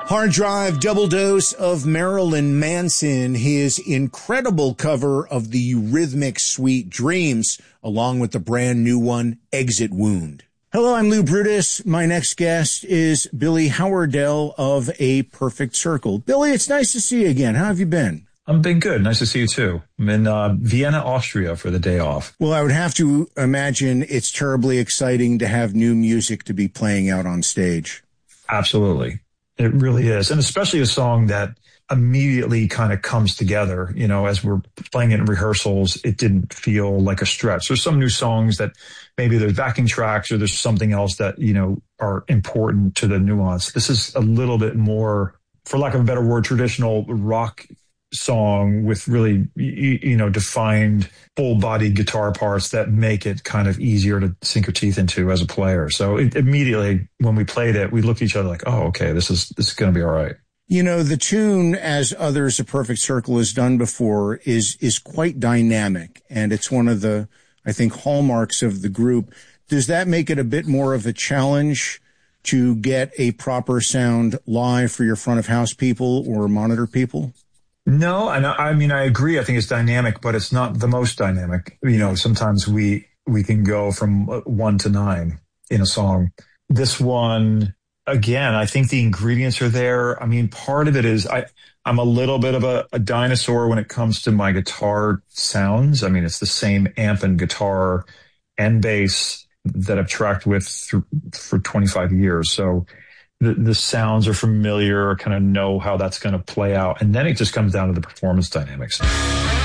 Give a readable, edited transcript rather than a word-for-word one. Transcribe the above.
Hard Drive double dose of Marilyn Manson, his incredible cover of the Eurythmics' Sweet Dreams, along with the brand new one, Exit Wound. Hello, I'm Lou Brutus. My next guest is Billy Howerdel of A Perfect Circle. Billy, it's nice to see you again. How have you been? I've been good. Nice to see you too. I'm in Vienna, Austria for the day off. Well, I would have to imagine it's terribly exciting to have new music to be playing out on stage. Absolutely. It really is. And especially a song that immediately kind of comes together. You know, as we're playing it in rehearsals, it didn't feel like a stretch. There's some new songs that maybe there's backing tracks or there's something else that, you know, are important to the nuance. This is a little bit more, for lack of a better word, traditional rock song with really, you know, defined full-body guitar parts that make it kind of easier to sink your teeth into as a player. So immediately when we played it, we looked at each other like, oh, okay, this is going to be all right. You know, the tune, as others A Perfect Circle has done before, is quite dynamic, and it's one of the, I think, hallmarks of the group. Does that make it a bit more of a challenge to get a proper sound live for your front of house people or monitor people? No, I mean, I agree. I think it's dynamic, but it's not the most dynamic. You know, sometimes we can go from 1 to 9 in a song. This one, again, I think the ingredients are there. I mean, part of it is I'm a little bit of a dinosaur when it comes to my guitar sounds. I mean, it's the same amp and guitar and bass that I've tracked with for 25 years. So the sounds are familiar, kind of know how that's going to play out. And then it just comes down to the performance dynamics.